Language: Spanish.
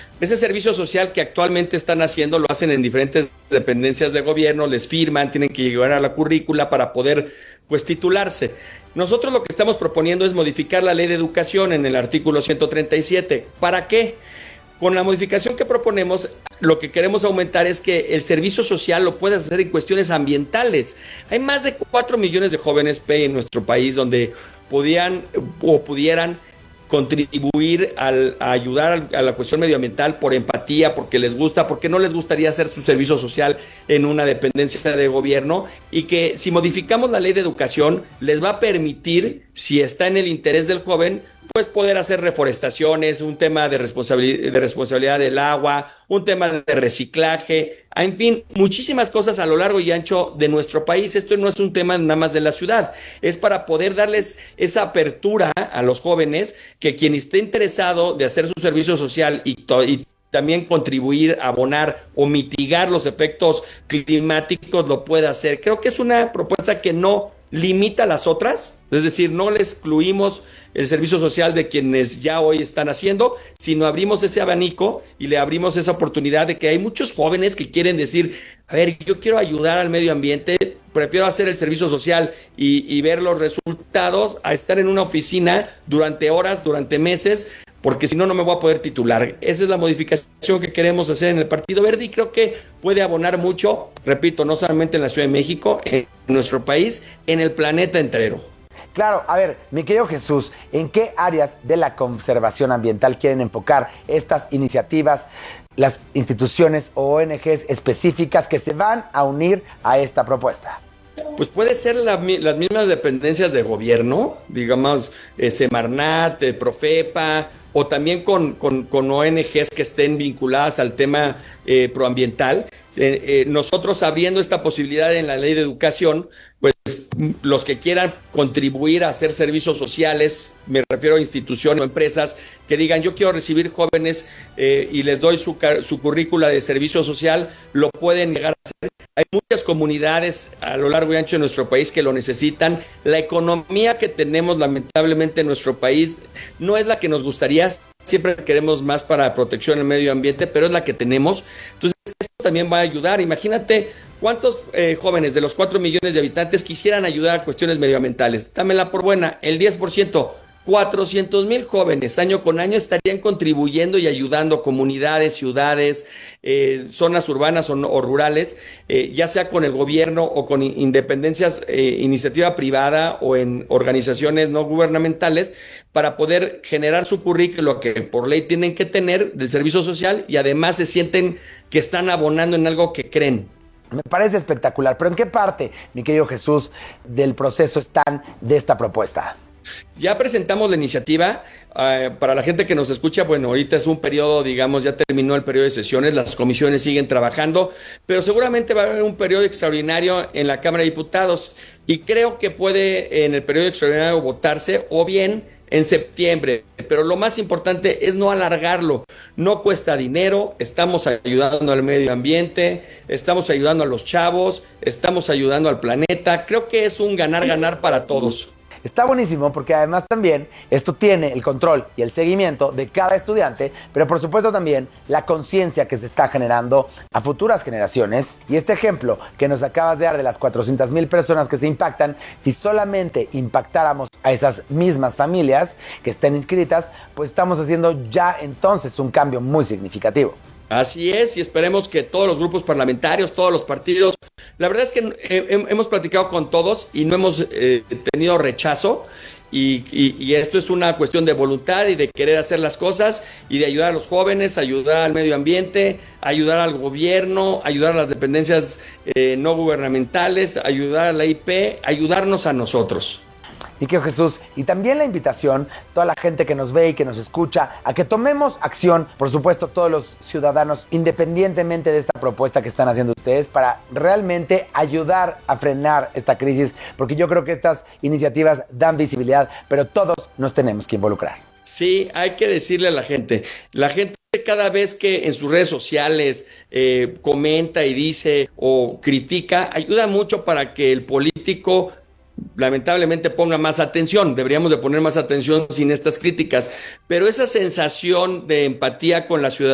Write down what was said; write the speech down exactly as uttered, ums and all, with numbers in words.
Ese servicio social que actualmente están haciendo lo hacen en diferentes dependencias de gobierno, les firman, tienen que llegar a la currícula para poder pues titularse. Nosotros lo que estamos proponiendo es modificar la ley de educación en el artículo ciento treinta y siete. ¿Para qué? Con la modificación que proponemos, lo que queremos aumentar es que el servicio social lo puedas hacer en cuestiones ambientales. Hay más de cuatro millones de jóvenes P en nuestro país donde podían o pudieran contribuir al, a ayudar a la cuestión medioambiental por empatía, porque les gusta, porque no les gustaría hacer su servicio social en una dependencia de gobierno, y que si modificamos la ley de educación les va a permitir, si está en el interés del joven, pues poder hacer reforestaciones, un tema de responsabilidad, de responsabilidad del agua, un tema de reciclaje, en fin, muchísimas cosas a lo largo y ancho de nuestro país. Esto no es un tema nada más de la ciudad, es para poder darles esa apertura a los jóvenes, que quien esté interesado de hacer su servicio social y, to- y también contribuir, abonar o mitigar los efectos climáticos lo pueda hacer. Creo que es una propuesta que no limita a las otras, es decir, no le excluimos el servicio social de quienes ya hoy están haciendo, sino abrimos ese abanico y le abrimos esa oportunidad de que hay muchos jóvenes que quieren decir, a ver, yo quiero ayudar al medio ambiente, prefiero hacer el servicio social y, y ver los resultados a estar en una oficina durante horas, durante meses, porque si no, no me voy a poder titular. Esa es la modificación que queremos hacer en el Partido Verde y creo que puede abonar mucho, repito, no solamente en la Ciudad de México, en nuestro país, en el planeta entero. Claro, a ver, mi querido Jesús, ¿en qué áreas de la conservación ambiental quieren enfocar estas iniciativas, las instituciones o O N Ges específicas que se van a unir a esta propuesta? Pues puede ser la, las mismas dependencias de gobierno, digamos, eh, Semarnat, eh, Profepa, o también con, con, con O N Ges que estén vinculadas al tema eh, proambiental. Eh, eh, nosotros abriendo esta posibilidad en la ley de educación, pues los que quieran contribuir a hacer servicios sociales, me refiero a instituciones o empresas que digan yo quiero recibir jóvenes eh, y les doy su, su currícula de servicio social, lo pueden llegar a hacer. Hay muchas comunidades a lo largo y ancho de nuestro país que lo necesitan. La economía que tenemos lamentablemente en nuestro país no es la que nos gustaría. Siempre queremos más para protección del medio ambiente, pero es la que tenemos. Entonces, esto también va a ayudar. Imagínate cuántos eh, jóvenes de los cuatro millones de habitantes quisieran ayudar a cuestiones medioambientales. Dámela por buena, el diez por ciento. cuatrocientos mil jóvenes año con año estarían contribuyendo y ayudando comunidades, ciudades, eh, zonas urbanas o, no, o rurales, eh, ya sea con el gobierno o con independencias, eh, iniciativa privada o en organizaciones no gubernamentales, para poder generar su currículo que por ley tienen que tener del servicio social y además se sienten que están abonando en algo que creen. Me parece espectacular, pero ¿en qué parte, mi querido Jesús, del proceso están de esta propuesta? Ya presentamos la iniciativa. Uh, para la gente que nos escucha, bueno, ahorita es un periodo, digamos, ya terminó el periodo de sesiones, las comisiones siguen trabajando, pero seguramente va a haber un periodo extraordinario en la Cámara de Diputados y creo que puede en el periodo extraordinario votarse o bien en septiembre, pero lo más importante es no alargarlo, no cuesta dinero, estamos ayudando al medio ambiente, estamos ayudando a los chavos, estamos ayudando al planeta, creo que es un ganar-ganar para todos. Está buenísimo porque además también esto tiene el control y el seguimiento de cada estudiante, pero por supuesto también la conciencia que se está generando a futuras generaciones. Y este ejemplo que nos acabas de dar de las cuatrocientas mil personas que se impactan, si solamente impactáramos a esas mismas familias que estén inscritas, pues estamos haciendo ya entonces un cambio muy significativo. Así es, y esperemos que todos los grupos parlamentarios, todos los partidos, la verdad es que eh, hemos platicado con todos y no hemos eh, tenido rechazo y, y, y esto es una cuestión de voluntad y de querer hacer las cosas y de ayudar a los jóvenes, ayudar al medio ambiente, ayudar al gobierno, ayudar a las dependencias eh, no gubernamentales, ayudar a la I P, ayudarnos a nosotros. Y que Jesús, y también la invitación, toda la gente que nos ve y que nos escucha, a que tomemos acción, por supuesto todos los ciudadanos, independientemente de esta propuesta que están haciendo ustedes, para realmente ayudar a frenar esta crisis, porque yo creo que estas iniciativas dan visibilidad, pero todos nos tenemos que involucrar. Sí, hay que decirle a la gente, la gente cada vez que en sus redes sociales eh, comenta y dice o critica, ayuda mucho para que el político lamentablemente ponga más atención. Deberíamos de poner más atención sin estas críticas, pero esa sensación de empatía con la ciudadanía